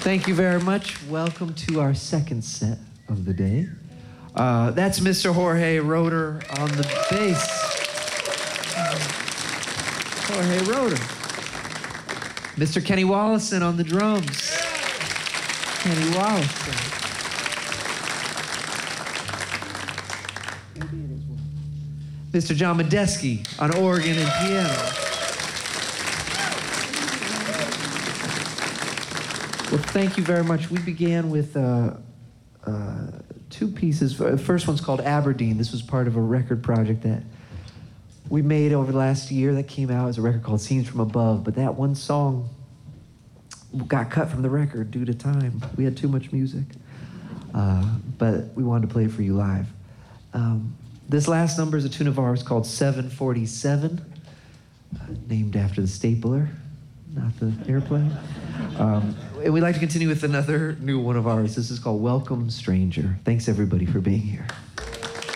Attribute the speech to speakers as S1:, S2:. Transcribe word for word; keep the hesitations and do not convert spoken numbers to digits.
S1: Thank you very much. Welcome to our second set of the day. Uh, that's Mister Jorge Roeder on the bass. Jorge Roeder. Mister Kenny Wollesen on the drums. Kenny Wollesen. Mister John Medeski on organ and piano. Well, thank you very much. We began with uh, uh, two pieces. The first one's called Aberdeen. This was part of a record project that we made over the last year that came out as a record called Scenes from Above. But that one song got cut from the record due to time. We had too much music. Uh, but we wanted to play it for you live. Um, this last number is a tune of ours called seven forty-seven, uh, named after the stapler, not the airplane. Um, and we'd like to continue with another new one of ours. This is called Welcome Stranger. Thanks everybody for being here.